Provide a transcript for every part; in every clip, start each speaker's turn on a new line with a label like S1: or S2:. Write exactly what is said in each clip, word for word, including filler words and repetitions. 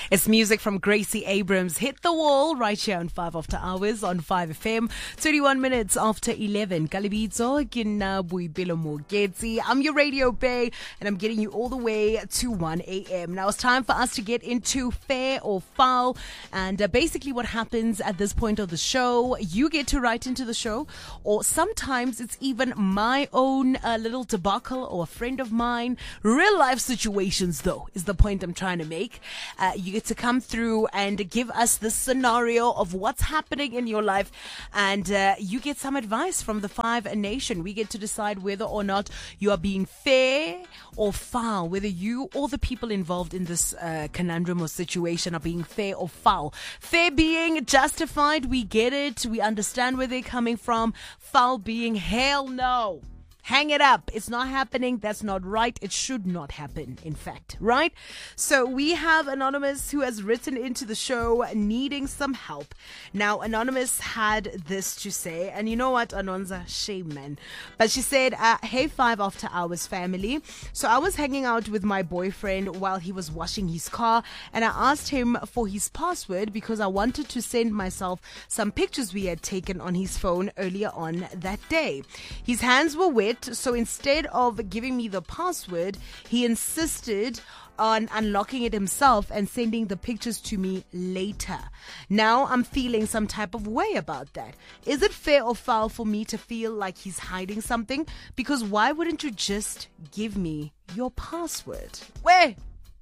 S1: It's music from Gracie Abrams. Hit the Wall right here on five After Hours on five F M. twenty-one minutes after eleven. Kalibitso, Boipelo Mogeti. I'm your radio bay, and I'm getting you all the way to one a.m. Now it's time for us to get into fair or foul. And uh, basically what happens at this point of the show, you get to write into the show, or sometimes it's even my own uh, little debacle or a friend of mine. Real life situations, though, is the point I'm trying to make. Uh, you get to come through and give us the scenario of what's happening in your life, and uh, you get some advice from the Five Nation. We get to decide whether or not you are being fair or foul, whether you or the people involved in this uh, conundrum or situation are being fair or foul. Fair being justified, we get it, we understand where they're coming from. Foul being hell no. Hang it up. It's not happening. That's not right. It should not happen, in fact, right? So we have Anonymous who has written into the show needing some help. Now, Anonymous had this to say, and you know what, Anonza, shame, man. But she said, uh, hey, five After Hours family. So I was hanging out with my boyfriend while he was washing his car, and I asked him for his password because I wanted to send myself some pictures we had taken on his phone earlier on that day. His hands were wet. So instead of giving me the password, he insisted on unlocking it himself and sending the pictures to me later. Now I'm feeling some type of way about that. Is it fair or foul for me to feel like he's hiding something? Because why wouldn't you just give me your password? Where?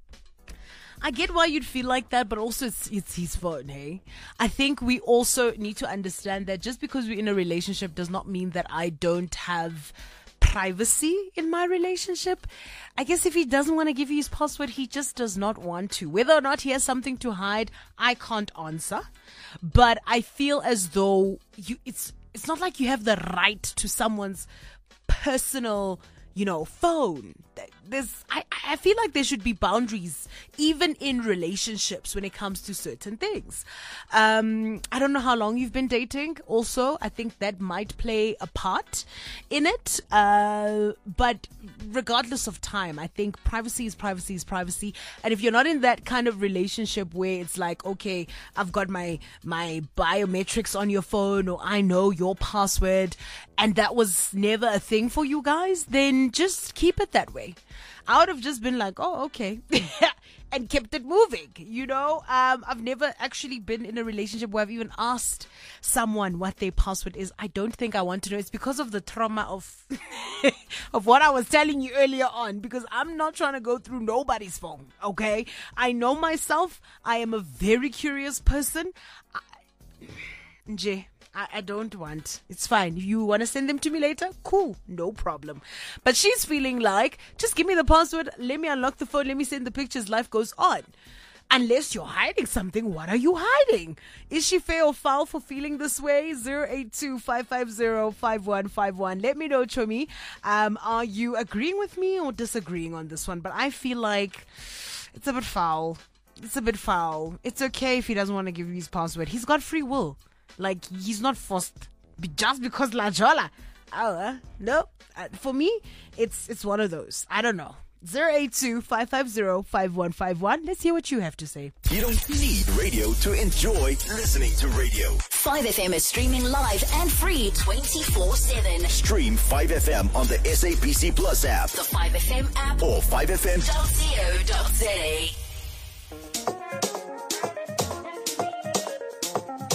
S1: I get why you'd feel like that, but also it's, it's his phone, hey? I think we also need to understand that just because we're in a relationship does not mean that I don't have privacy in my relationship. I guess if he doesn't want to give you his password, he just does not want to. Whether or not he has something to hide, I can't answer. But I feel as though you it's it's not like you have the right to someone's personal, you know, phone. There's, I, I feel like there should be boundaries, even in relationships, when it comes to certain things. Um, I don't know how long you've been dating. Also, I think that might play a part in it. Uh, but regardless of time, I think privacy is privacy is privacy. And if you're not in that kind of relationship where it's like, okay, I've got my my biometrics on your phone, or I know your password, and that was never a thing for you guys, then just keep it that way. I would have just been like, oh, okay, and kept it moving, you know. Um, I've never actually been in a relationship where I've even asked someone what their password is. I don't think I want to know. It's because of the trauma of of what I was telling you earlier on, because I'm not trying to go through nobody's phone, okay? I know myself. I am a very curious person. I, Nje. I, I don't want. It's fine. If you want to send them to me later, cool. No problem. But she's feeling like, just give me the password. Let me unlock the phone. Let me send the pictures. Life goes on. Unless you're hiding something, what are you hiding? Is she fair or foul for feeling this way? zero eight two, five five zero, five one five one. Let me know, Chomi. Um, are you agreeing with me or disagreeing on this one? But I feel like it's a bit foul. It's a bit foul. It's okay if he doesn't want to give you his password. He's got free will. Like, he's not forced just because La Jola. Oh, uh, no. Uh, for me, it's it's one of those. I don't know. zero eight two, five five zero, five one five one. Let's hear what you have to say.
S2: You don't need radio to enjoy listening to radio.
S3: five F M is streaming live and free twenty-four seven.
S2: Stream five F M on the S A B C Plus app,
S3: the five F M app,
S2: or five F M
S3: dot co dot za.